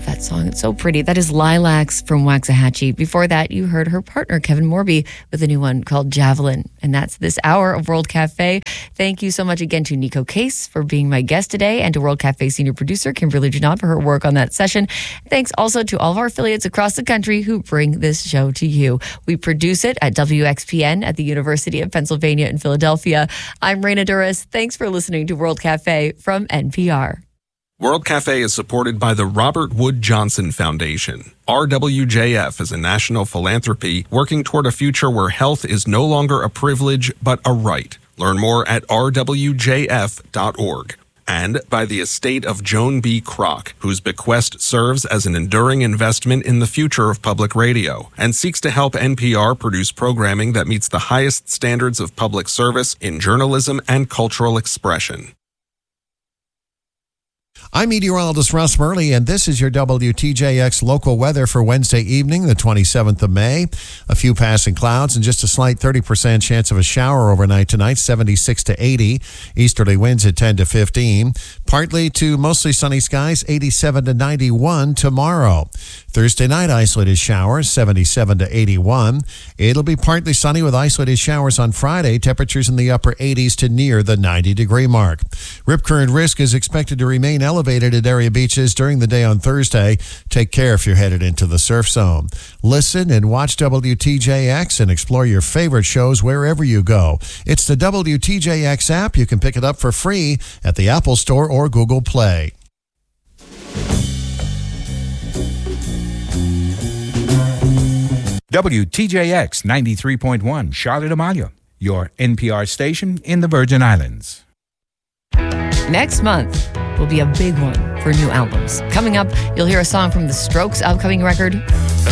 love that song. It's so pretty. That is Lilacs from Waxahachie. Before that, you heard her partner, Kevin Morby, with a new one called Javelin. And that's this hour of World Cafe. Thank you so much again to Nico Case for being my guest today, and to World Cafe senior producer Kimberly Janot for her work on that session. Thanks also to all of our affiliates across the country who bring this show to you. We produce it at WXPN at the University of Pennsylvania in Philadelphia. I'm Raina Duras. Thanks for listening to World Cafe from NPR. World Cafe is supported by the Robert Wood Johnson Foundation. RWJF is a national philanthropy working toward a future where health is no longer a privilege but a right. Learn more at rwjf.org. And by the estate of Joan B. Kroc, whose bequest serves as an enduring investment in the future of public radio and seeks to help NPR produce programming that meets the highest standards of public service in journalism and cultural expression. I'm meteorologist Russ Murley, and this is your WTJX local weather for Wednesday evening, the 27th of May. A few passing clouds and just a slight 30% chance of a shower overnight tonight, 76 to 80. Easterly winds at 10 to 15. Partly to mostly sunny skies, 87 to 91 tomorrow. Thursday night, isolated showers, 77 to 81. It'll be partly sunny with isolated showers on Friday. Temperatures in the upper 80s to near the 90-degree mark. Rip current risk is expected to remain elevated at area beaches during the day on Thursday. Take care if you're headed into the surf zone. Listen and watch WTJX and explore your favorite shows wherever you go. It's the WTJX app. You can pick it up for free at the Apple Store or Google Play. WTJX 93.1 Charlotte Amalia, your NPR station in the Virgin Islands. Next month will be a big one for new albums. Coming up, you'll hear a song from The Strokes' upcoming record,